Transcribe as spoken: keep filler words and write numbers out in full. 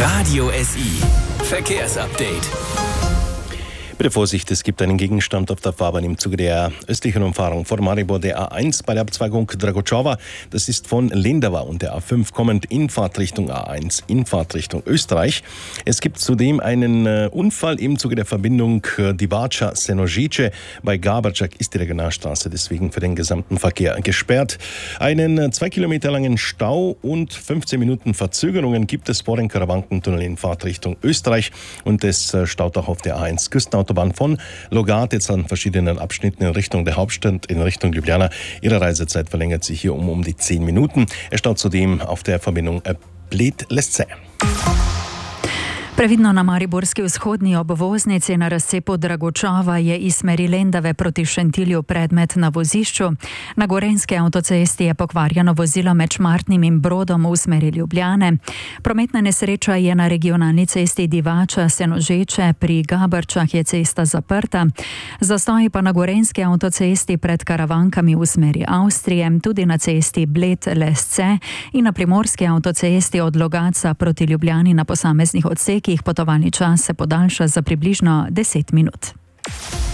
Radio S I Verkehrsupdate. Bitte Vorsicht, es gibt einen Gegenstand auf der Fahrbahn im Zuge der östlichen Umfahrung von Maribor, der A eins bei der Abzweigung Dragočova. Das ist von Lendava und der A fünf kommend in Fahrtrichtung A eins, in Fahrtrichtung Österreich. Es gibt zudem einen äh, Unfall im Zuge der Verbindung äh, Divača-Senožice. Bei Gaberčak ist die Regionalstraße deswegen für den gesamten Verkehr gesperrt. Einen äh, zwei Kilometer langen Stau und fünfzehn Minuten Verzögerungen gibt es vor dem Karawankentunnel in Fahrtrichtung Österreich. Und es äh, staut auch auf der A eins Küstenautobahn von Logat jetzt an verschiedenen Abschnitten in Richtung der Hauptstadt, in Richtung Ljubljana. Ihre Reisezeit verlängert sich hier um um die zehn Minuten. Es staut zudem auf der Verbindung Bled-Lesce. Previdno na mariborski vzhodni obvoznici na razcepu Dragočova je iz smeri Lendave proti Šentilju predmet na vozišču. Na gorenjski avtocesti je pokvarjeno vozilo med Šmartnim in Brodom v smeri Ljubljane. Prometna nesreča je na regionalni cesti Divača-Senožice, pri Gaberčah je cesta zaprta. Zastoji pa na gorenjski avtocesti pred Karavankami v smeri Avstrije, tudi na cesti Bled-Lesce in na primorski avtocesti od Logatca proti Ljubljani na posameznih odsekih. Potovalni čas se podaljša za približno deset minut.